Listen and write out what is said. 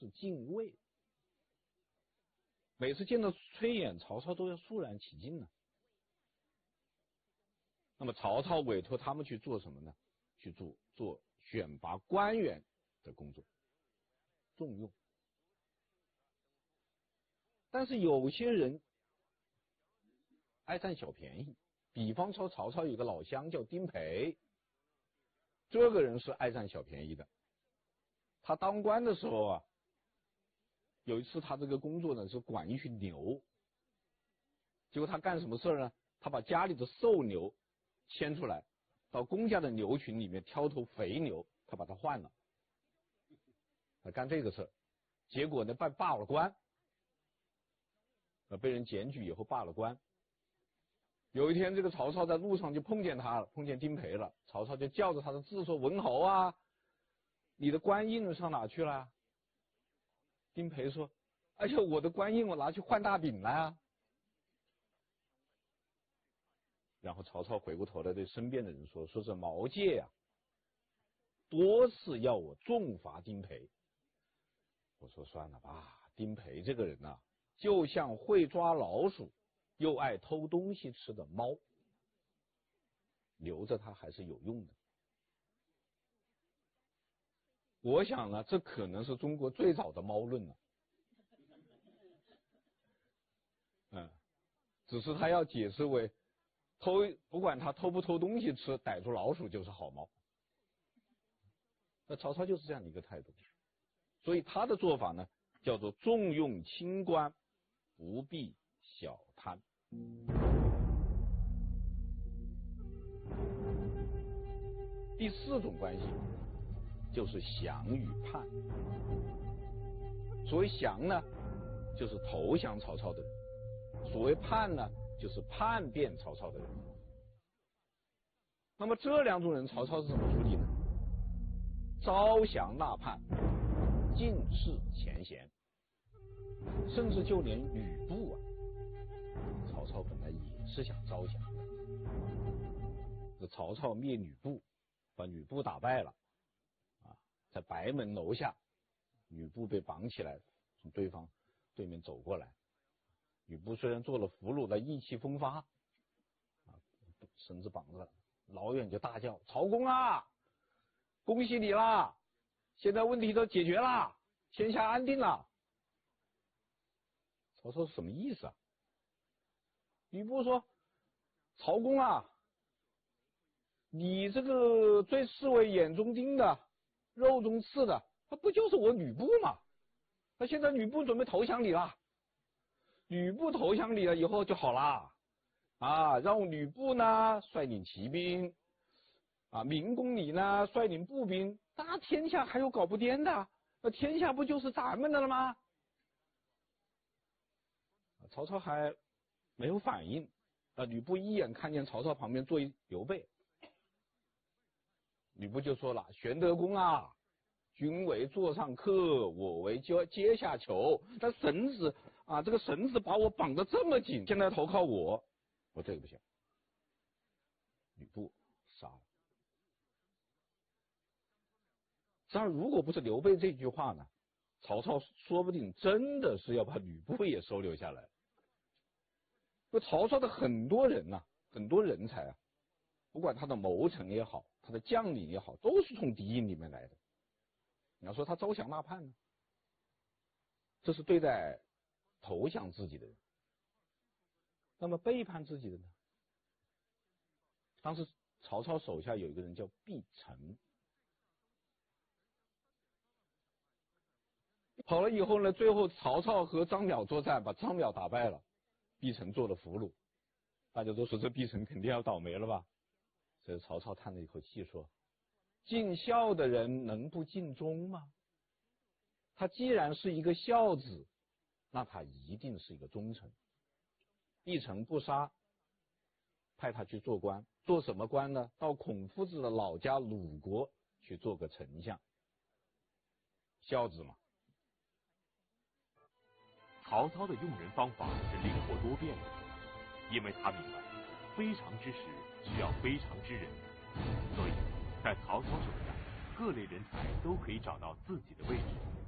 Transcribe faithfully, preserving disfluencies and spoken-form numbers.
是敬畏。每次见到崔琰，曹操都要肃然起敬呢。那么曹操委托他们去做什么呢？去做做选拔官员的工作，重用。但是有些人爱占小便宜，比方说曹操有个老乡叫丁培，这个人是爱占小便宜的。他当官的时候啊，有一次他这个工作呢是管一群牛，结果他干什么事呢？他把家里的瘦牛牵出来，到公家的牛群里面挑头肥牛，他把它换了，他干这个事，结果呢被罢了官，呃，被人检举以后罢了官。有一天，这个曹操在路上就碰见他了，碰见丁培了。曹操就叫着他的字说：“文侯啊，你的官印上哪去了？”丁培说：“哎呀，我的官印我拿去换大饼了啊。”然后曹操回过头来对身边的人说：“说是毛玠呀、啊，多次要我重罚丁培。”我说算了吧，丁培这个人呐、啊，就像会抓老鼠又爱偷东西吃的猫，留着他还是有用的。我想呢，这可能是中国最早的猫论了。嗯，只是他要解释为偷，不管他偷不偷东西吃，逮住老鼠就是好猫。那曹操就是这样的一个态度，所以他的做法呢，叫做重用轻官，不避小贪。第四种关系就是降与叛。所谓降呢，就是投降曹操的人；所谓叛呢，就是叛变曹操的人。那么这两种人，曹操是怎么处理呢？招降纳叛，尽释前嫌，甚至就连吕布啊，曹操本来也是想招降的。这曹操灭吕布，把吕布打败了啊，在白门楼下，吕布被绑起来，从对方对面走过来。吕布虽然做了俘虏，但意气风发啊，绳子绑着，老远就大叫：“曹公啊，恭喜你啦！现在问题都解决了，天下安定了。”曹操是什么意思啊？吕布说：“曹公啊，你这个最视为眼中钉的、肉中刺的，他不就是我吕布吗？那现在吕布准备投降你了，吕布投降你了以后就好啦，啊，让吕布呢率领骑兵，啊，明公你呢率领步兵，那天下还有搞不掂的？那天下不就是咱们的了吗？”曹操还没有反应，啊，吕布一眼看见曹操旁边坐一刘备，吕布就说了：“玄德公啊，君为座上客，我为阶阶下囚，那绳子啊，这个绳子把我绑得这么紧，现在投靠我，我这个不行。”吕布杀了。当然，如果不是刘备这句话呢，曹操说不定真的是要把吕布也收留下来。那曹操的很多人呐、啊，很多人才啊，不管他的谋臣也好，他的将领也好，都是从敌营里面来的。你要说他招降纳叛呢，这是对待投降自己的人。那么背叛自己的呢？当时曹操手下有一个人叫毕城，跑了以后呢，最后曹操和张邈作战，把张邈打败了，毕城做了俘虏。大家都说这毕城肯定要倒霉了吧？所以曹操叹了一口气说：“尽孝的人能不尽忠吗？他既然是一个孝子，那他一定是一个忠臣。”毕城不杀，派他去做官，做什么官呢？到孔夫子的老家鲁国去做个丞相。孝子嘛。 曹操的用人方法是灵活多变的，因为他明白非常之时需要非常之人，所以在曹操手下，各类人才都可以找到自己的位置。